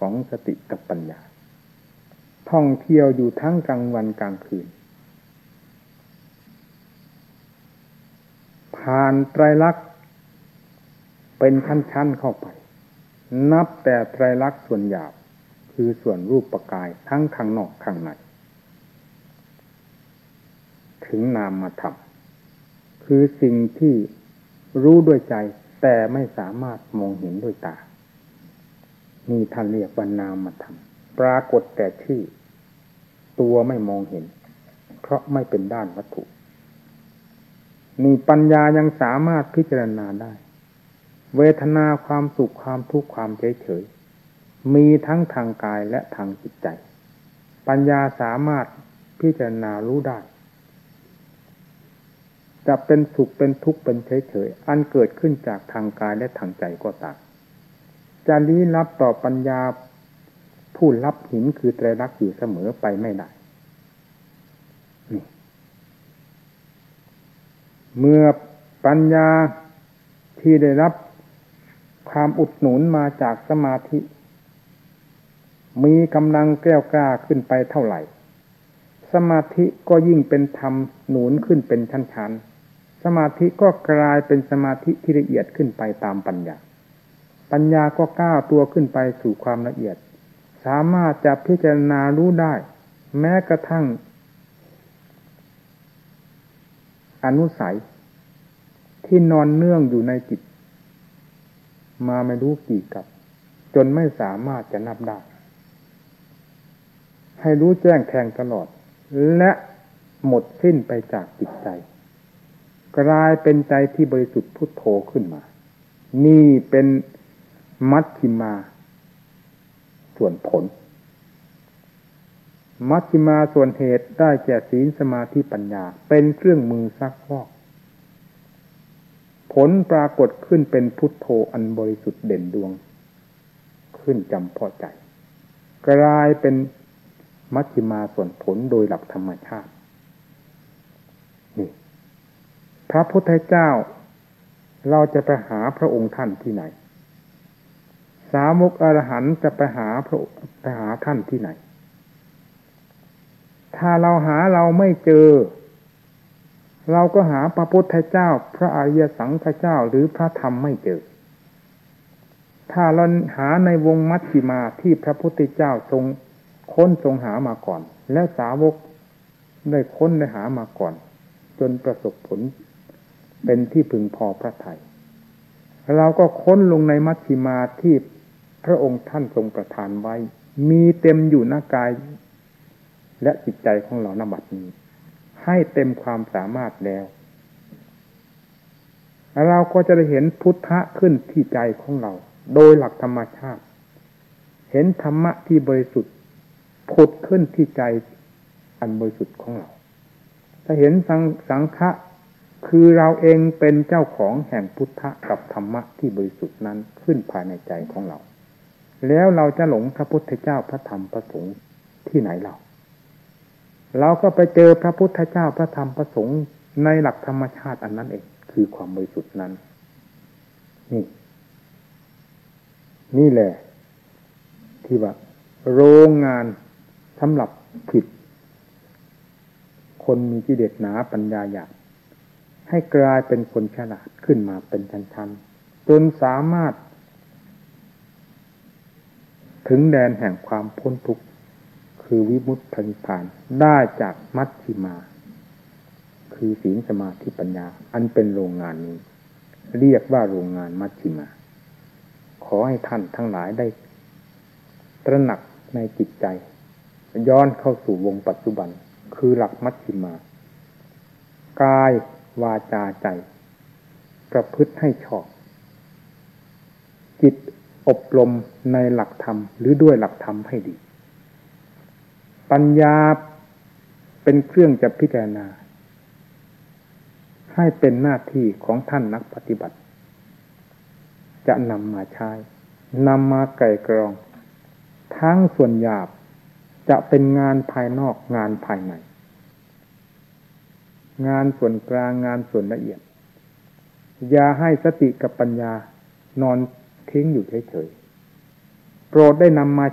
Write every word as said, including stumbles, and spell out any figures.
ของสติกับปัญญาท่องเที่ยวอยู่ทั้งกลางวันกลางคืนผ่านไตรลักษณ์เป็นชั้นๆเข้าไปนับแต่ไตรลักษณ์ส่วนหยาบคือส่วนรูปประกายทั้งข้างนอกข้างในถึงนามธรรมคือสิ่งที่รู้ด้วยใจแต่ไม่สามารถมองเห็นด้วยตานี่ท่านเรียกว่านามธรรมปรากฏแต่ชื่อตัวไม่มองเห็นเพราะไม่เป็นด้านวัตถุนี่ปัญญายังสามารถพิจารณาได้เวทนาความสุขความทุกข์ความเฉยเฉยมีทั้งทางกายและทางจิตใจปัญญาสามารถพิจารณารู้ได้จะเป็นสุขเป็นทุกข์เป็นเฉยเฉยอันเกิดขึ้นจากทางกายและทางใจก็ตามจะลี้ลับต่อปัญญาผู้รับหินคือไตรลักษณ์อยู่เสมอไปไม่ได้นี่เมื่อปัญญาที่ได้รับความอุดหนุนมาจากสมาธิมีกำลังแกล้วกล้าขึ้นไปเท่าไหร่สมาธิก็ยิ่งเป็นธรรมหนุนขึ้นเป็นชั้นๆสมาธิก็กลายเป็นสมาธิที่ละเอียดขึ้นไปตามปัญญาปัญญาก็ก้าวตัวขึ้นไปสู่ความละเอียดสามารถจะพิจารณารู้ได้แม้กระทั่งอนุสัยที่นอนเนื่องอยู่ในจิตมาไม่รู้กี่กับจนไม่สามารถจะนับได้ให้รู้แจ้งแทงตลอดและหมดสิ้นไปจากจิตใจกลายเป็นใจที่บริสุทธิ์พุทโธขึ้นมานี่เป็นมัชฌิมาส่วนผลมัชฌิมาส่วนเหตุได้แก่ศีลสมาธิปัญญาเป็นเครื่องมือซักฟอกผลปรากฏขึ้นเป็นพุทโธอันบริสุทธิ์เด่นดวงขึ้นจำพอใจกลายเป็นมัชฌิมาส่วนผลโดยหลักธรรมชาตินี่พระพุทธเจ้าเราจะไปหาพระองค์ท่านที่ไหนสาวกอรหันต์จะไปหาพระไปหาท่านที่ไหนถ้าเราหาเราไม่เจอเราก็หาพระพุทธเจ้าพระอริยสังฆเจ้าหรือพระธรรมไม่เจอถ้าเราหาในวงมัชฌิมาที่พระพุทธเจ้าทรงค้นทรงหามาก่อนแล้วสาวกได้ค้นได้หามาก่อนจนประสบผลเป็นที่พึงพอพระทัยเราก็ค้นลงในมัชฌิมาที่พระองค์ท่านทรงประทานไว้มีเต็มอยู่หน้ากายและจิตใจของเราณบัดนี้ให้เต็มความสามารถแล้วเราก็จะได้เห็นพุทธะขึ้นที่ใจของเราโดยหลักธรรมชาติเห็นธรรมะที่บริสุทธิ์ผุดขึ้นที่ใจอันบริสุทธิ์ของเราถ้าเห็นสังสังฆะคือเราเองเป็นเจ้าของแห่งพุทธะกับธรรมะที่บริสุทธิ์นั้นขึ้นภายในใจของเราแล้วเราจะหลงพระพุทธเจ้าพระธรรมพระสงฆ์ที่ไหนเราเราก็ไปเจอพระพุทธเจ้าพระธรรมพระสงฆ์ในหลักธรรมชาติอันนั้นเองคือความบริสุทธิ์นั้นนี่นี่แหละที่ว่าโรงงานสำหรับผิดคนมีกิเลสหนาปัญญาหยาบให้กลายเป็นคนฉลาดขึ้นมาเป็นชั้นๆจนสามารถถึงแดนแห่งความพ้นทุกข์คือวิมุตตินิพพานได้จากมัชฌิมาคือศีลสมาธิปัญญาอันเป็นโรงงานนี้เรียกว่าโรงงานมัชฌิมาขอให้ท่านทั้งหลายได้ตระหนักในจิตใจย้อนเข้าสู่วงปัจจุบันคือหลักมัชฌิมากายวาจาใจประพฤติให้ชอบจิตอบรมในหลักธรรมหรือด้วยหลักธรรมให้ดีปัญญาเป็นเครื่องจะพิจารณาให้เป็นหน้าที่ของท่านนักปฏิบัติจะนำมาใช้นำมาไกร่กรองทั้งส่วนหยาบจะเป็นงานภายนอกงานภายในงานส่วนกลางงานส่วนละเอียดอย่าให้สติกับปัญญานอนทิ้งอยู่เฉยๆโปรดได้นำมา